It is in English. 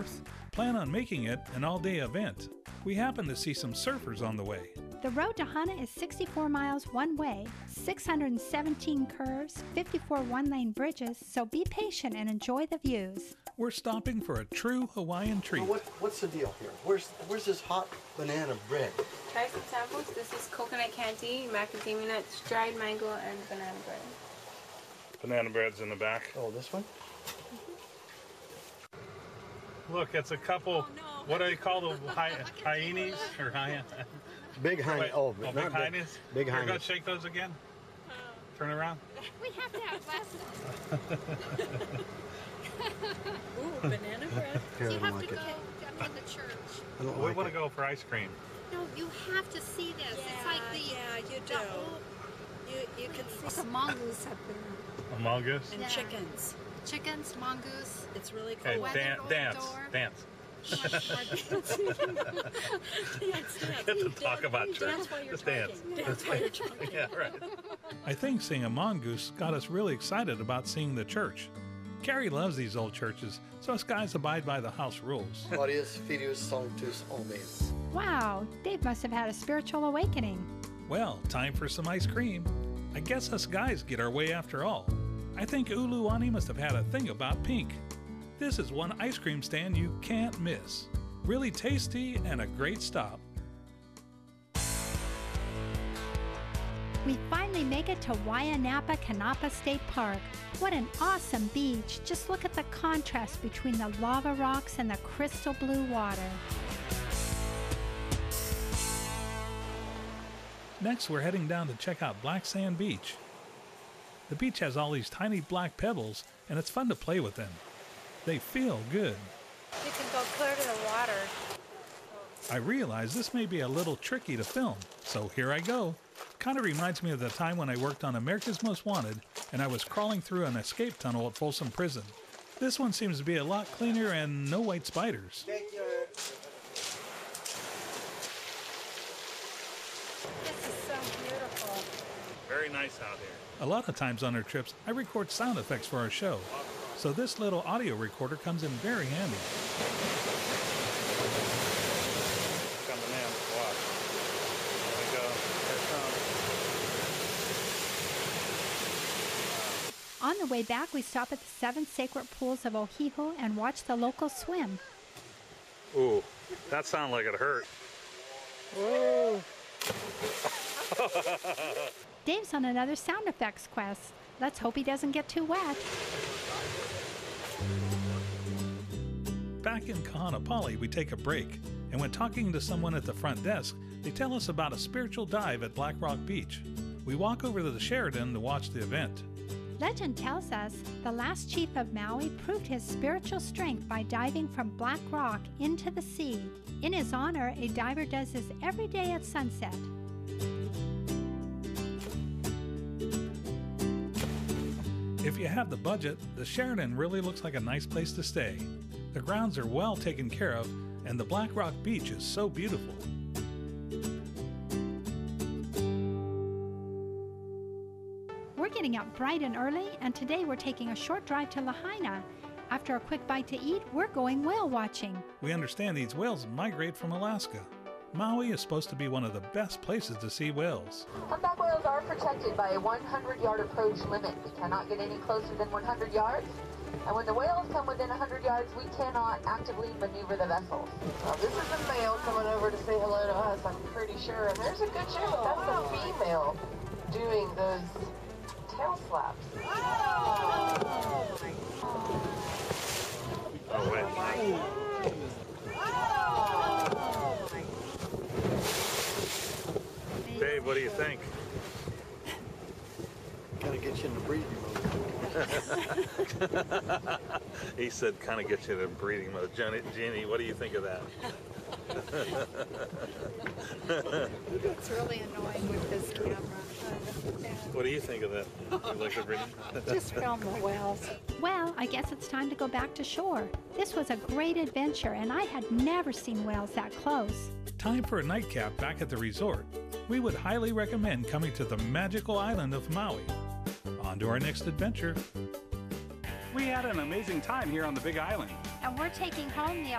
north, plan on making it an all-day event. We happen to see some surfers on the way. The road to Hana is 64 miles one way, 617 curves, 54 one-lane bridges, so be patient and enjoy the views. We're stopping for a true Hawaiian treat. Well, what's the deal here? Where's this hot banana bread? Try some samples. This is coconut candy, macadamia nuts, dried mango, and banana bread. Banana bread's in the back. Oh, this one? Look, it's a couple, what do they call the hyenas? Or Big hyenas. Big hyenas? Big You're hyenas. going to shake those again? Turn around. We have to have glasses. Ooh, banana bread. Here, You I don't have like to it. go in the church. I don't We like want it. to go for ice cream. No, you have to see this. It's like the Yeah, you do. You can see some mongoose up there. A mongoose? and Yeah. chickens. Chickens, mongoose. It's really Okay, cool. Weather dance. door. Dance. Dance, Get to talk about church. Dance while you're Just talking. dance. Dance while you're talking. Yeah, right. I think seeing a mongoose got us really excited about seeing the church. Carrie loves these old churches, so us guys abide by the house rules. Glorious Filius Sanctus Amen. Wow, Dave must have had a spiritual awakening. Well, time for some ice cream. I guess us guys get our way after all. I think Uluwani must have had a thing about pink. This is one ice cream stand you can't miss. Really tasty and a great stop. We finally make it to Waianapa Kanapa State Park. What an awesome beach. Just look at the contrast between the lava rocks and the crystal blue water. Next, we're heading down to check out Black Sand Beach. The beach has all these tiny black pebbles, and it's fun to play with them. They feel good. You can go clear to the water. I realize this may be a little tricky to film, so here I go. Kind of reminds me of the time when I worked on America's Most Wanted, and I was crawling through an escape tunnel at Folsom Prison. This one seems to be a lot cleaner and no white spiders. This is so beautiful. Very nice out here. A lot of times on our trips, I record sound effects for our show, so this little audio recorder comes in very handy. Coming in, watch. There we go. Here it comes. On the way back, we stop at the 7 sacred pools of Ohiho and watch the locals swim. Ooh, that sounded like it hurt. Dave's on another sound effects quest. Let's hope he doesn't get too wet. Back in Kahanapali, we take a break, and when talking to someone at the front desk, they tell us about a spiritual dive at Black Rock Beach. We walk over to the Sheraton to watch the event. Legend tells us the last chief of Maui proved his spiritual strength by diving from Black Rock into the sea. In his honor, a diver does this every day at sunset. If you have the budget, the Sheraton really looks like a nice place to stay. The grounds are well taken care of, and the Black Rock Beach is so beautiful. We're getting up bright and early, and today we're taking a short drive to Lahaina. After a quick bite to eat, we're going whale watching. We understand these whales migrate from Alaska. Maui is supposed to be one of the best places to see whales. Humpback whales are protected by a 100-yard approach limit. We cannot get any closer than 100 yards. And when the whales come within 100 yards, we cannot actively maneuver the vessels. Well, this is a male coming over to say hello to us, I'm pretty sure. And there's a good chance that's a female doing those tail slaps. Oh, wait. Dave, what do you think? Kind of gets you in the breathing mode. He said kind of gets you in breathing mode. Jeannie, what do you think of that? It's really annoying with this camera. What do you think of that? You like the breathing? Just film the whales. Well, I guess it's time to go back to shore. This was a great adventure, and I had never seen whales that close. Time for a nightcap back at the resort. We would highly recommend coming to the magical island of Maui. On to our next adventure. We had an amazing time here on the Big Island. And we're taking home the